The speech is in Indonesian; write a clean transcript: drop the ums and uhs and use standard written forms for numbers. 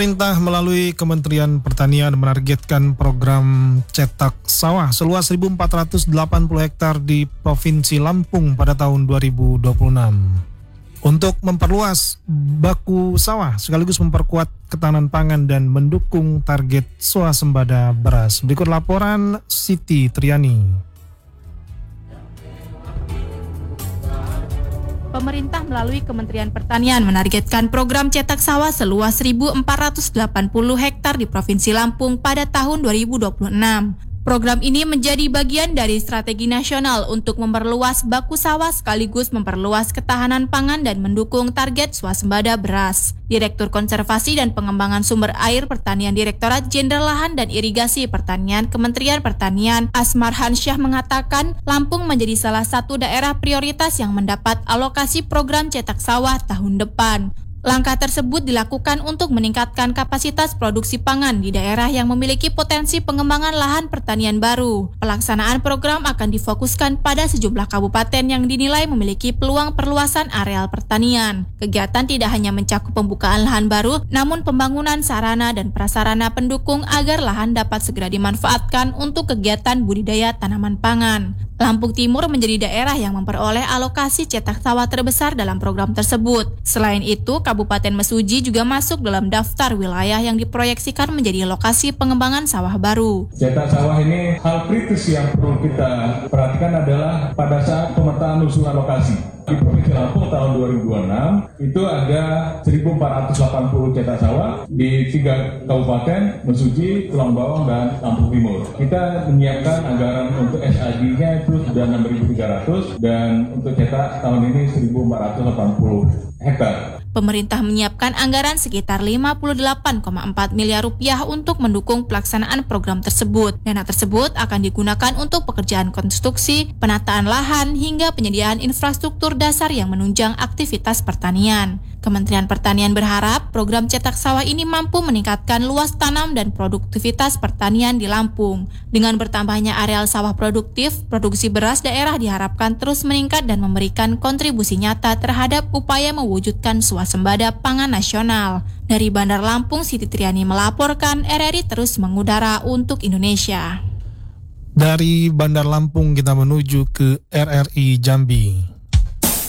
Pemerintah melalui Kementerian Pertanian menargetkan program cetak sawah seluas 1.480 hektar di Provinsi Lampung pada tahun 2026. Untuk memperluas baku sawah sekaligus memperkuat ketahanan pangan dan mendukung target swasembada beras. Berikut laporan Siti Triani. Pemerintah melalui Kementerian Pertanian menargetkan program cetak sawah seluas 1.480 hektar di Provinsi Lampung pada tahun 2026. Program ini menjadi bagian dari strategi nasional untuk memperluas baku sawah sekaligus memperluas ketahanan pangan dan mendukung target swasembada beras. Direktur Konservasi dan Pengembangan Sumber Air Pertanian Direktorat Jenderal Lahan dan Irigasi Pertanian Kementerian Pertanian Asmar Hansyah mengatakan Lampung menjadi salah satu daerah prioritas yang mendapat alokasi program cetak sawah tahun depan. Langkah tersebut dilakukan untuk meningkatkan kapasitas produksi pangan di daerah yang memiliki potensi pengembangan lahan pertanian baru. Pelaksanaan program akan difokuskan pada sejumlah kabupaten yang dinilai memiliki peluang perluasan areal pertanian. Kegiatan tidak hanya mencakup pembukaan lahan baru, namun pembangunan sarana dan prasarana pendukung agar lahan dapat segera dimanfaatkan untuk kegiatan budidaya tanaman pangan. Lampung Timur menjadi daerah yang memperoleh alokasi cetak sawah terbesar dalam program tersebut. Selain itu, Kabupaten Mesuji juga masuk dalam daftar wilayah yang diproyeksikan menjadi lokasi pengembangan sawah baru. Cetak sawah ini hal kritis yang perlu kita perhatikan adalah pada saat pemetaan usulan lokasi. Di Provinsi Lampung tahun 2026 itu ada 1.480 cetak sawah di 3 kabupaten, Mesuji, Tulang Bawang, dan Lampung Timur. Kita menyiapkan anggaran untuk SAG-nya itu sudah 6.300 dan untuk cetak tahun ini 1.480 hektar. Pemerintah menyiapkan anggaran sekitar 58,4 miliar rupiah untuk mendukung pelaksanaan program tersebut. Dana tersebut akan digunakan untuk pekerjaan konstruksi, penataan lahan, hingga penyediaan infrastruktur dasar yang menunjang aktivitas pertanian. Kementerian Pertanian berharap program cetak sawah ini mampu meningkatkan luas tanam dan produktivitas pertanian di Lampung. Dengan bertambahnya areal sawah produktif, produksi beras daerah diharapkan terus meningkat dan memberikan kontribusi nyata terhadap upaya mewujudkan swasembada pangan nasional. Dari Bandar Lampung, Siti Triani melaporkan, RRI terus mengudara untuk Indonesia. Dari Bandar Lampung kita menuju ke RRI Jambi.